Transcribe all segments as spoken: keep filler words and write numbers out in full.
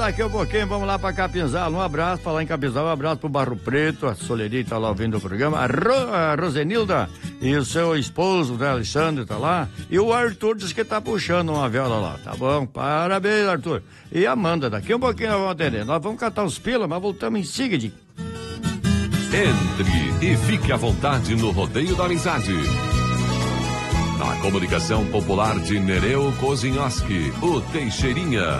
daqui a pouquinho vamos lá pra Capinzal. Um abraço, falar em Capinzal, um abraço pro Barro Preto, a Soleri tá lá ouvindo o programa, a, Ro, a Rosenilda e o seu esposo, né, Alexandre, tá lá, e o Arthur diz que tá puxando uma vela lá, tá bom? Parabéns, Arthur. E a Amanda, daqui a pouquinho nós vamos atender. Nós vamos catar os pilas, mas voltamos em seguida. Entre e fique à vontade no Rodeio da Amizade. Na comunicação popular de Nereu Kozinhoski, o Teixeirinha.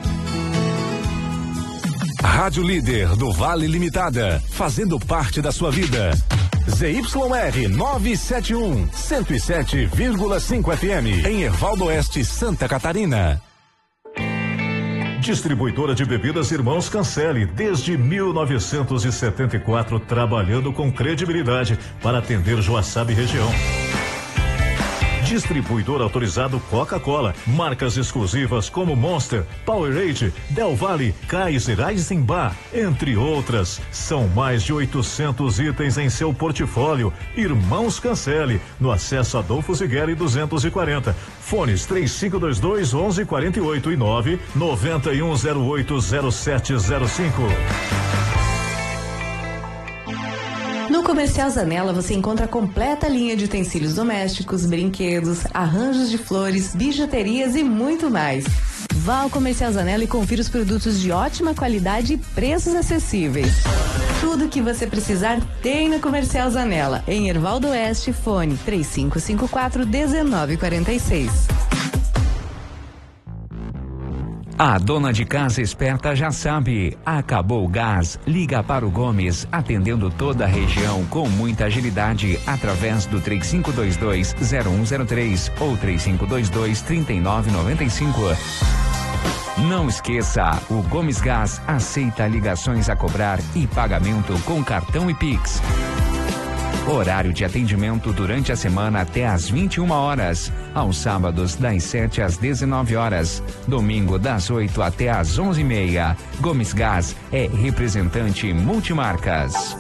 Rádio Líder do Vale Limitada, fazendo parte da sua vida. Z Y R novecentos e setenta e um, cento e sete vírgula cinco F M, em Hervaldo Oeste, Santa Catarina. Distribuidora de bebidas Irmãos Cancelli, desde mil novecentos e setenta e quatro, trabalhando com credibilidade para atender Joaçaba e região. Distribuidor autorizado Coca-Cola, marcas exclusivas como Monster, Powerade, Del Valle, Kaiser, Eisenbach, entre outras. São mais de oitocentos itens em seu portfólio. Irmãos Cancelli, no acesso Adolfo Zigueri duzentos e quarenta. Fones três cinco dois dois, onze quarenta e oito e nove nove um zero oito zero sete zero cinco. No Comercial Zanella você encontra a completa linha de utensílios domésticos, brinquedos, arranjos de flores, bijuterias e muito mais. Vá ao Comercial Zanella e confira os produtos de ótima qualidade e preços acessíveis. Tudo o que você precisar tem no Comercial Zanella. Em Hervaldo Oeste, fone três cinco cinco quatro, um nove quatro seis. A dona de casa esperta já sabe, acabou o gás, liga para o Gomes, atendendo toda a região com muita agilidade, através do três cinco dois dois, zero um zero três ou três cinco dois dois, três nove nove cinco. Não esqueça, o Gomes Gás aceita ligações a cobrar e pagamento com cartão e Pix. Horário de atendimento durante a semana até às vinte e uma horas. Aos sábados, das sete às dezenove horas. Domingo, das oito até às onze e meia. Gomes Gás é representante multimarcas.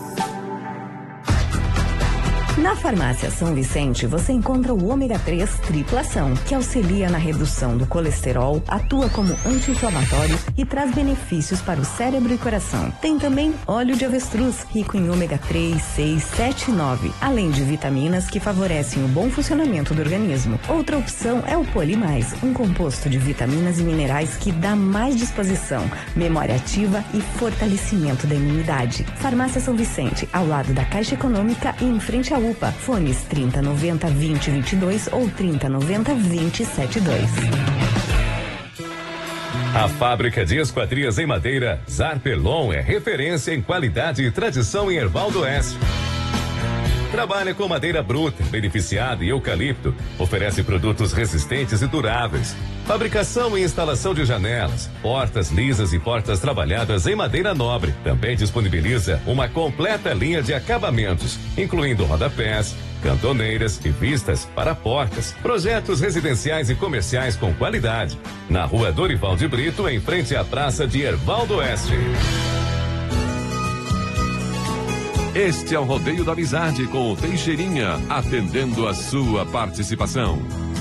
Na Farmácia São Vicente, você encontra o ômega três triplação, que auxilia na redução do colesterol, atua como anti-inflamatório e traz benefícios para o cérebro e coração. Tem também óleo de avestruz, rico em ômega três, seis, sete e nove, além de vitaminas que favorecem o bom funcionamento do organismo. Outra opção é o Polimais, um composto de vitaminas e minerais que dá mais disposição, memória ativa e fortalecimento da imunidade. Farmácia São Vicente, ao lado da Caixa Econômica e em frente à U P A. Fones trinta noventa, vinte, vinte e dois ou trinta noventa, vinte, setenta e dois. A fábrica de esquadrias em madeira Zarpelon é referência em qualidade e tradição em Hervaldo Oeste. Trabalha com madeira bruta, beneficiada e eucalipto. Oferece produtos resistentes e duráveis. Fabricação e instalação de janelas, portas lisas e portas trabalhadas em madeira nobre. Também disponibiliza uma completa linha de acabamentos, incluindo rodapés, cantoneiras e vistas para portas. Projetos residenciais e comerciais com qualidade. Na rua Dorival de Brito, em frente à praça de Hervaldo Oeste. Este é o Rodeio da Amizade com o Teixeirinha, atendendo a sua participação.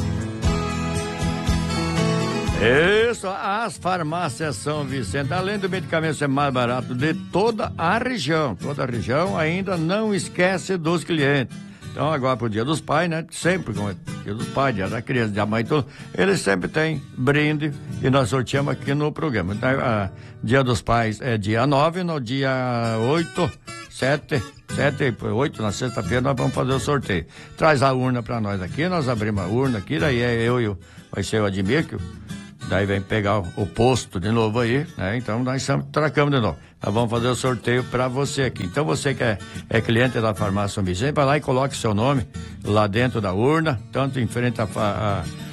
Isso, as farmácias São Vicente, além do medicamento ser mais barato de toda a região, toda a região, ainda não esquece dos clientes. Então agora pro Dia dos Pais, né? Sempre com o Dia dos Pais, Dia da Criança, Dia da Mãe, tudo, eles sempre têm brinde e nós sorteamos aqui no programa. Então, a, Dia dos Pais é dia nove, no dia oito, sete, sete, oito, na sexta-feira nós vamos fazer o sorteio. Traz a urna pra nós aqui, nós abrimos a urna aqui, daí é eu e o, vai ser o Admir, que daí vem pegar o, o posto de novo aí, né? Então nós estamos tracamos de novo. Nós vamos fazer o sorteio para você aqui. Então você que é, é cliente da Farmácia São Vicente, vai lá e coloque seu nome lá dentro da urna, tanto em frente à,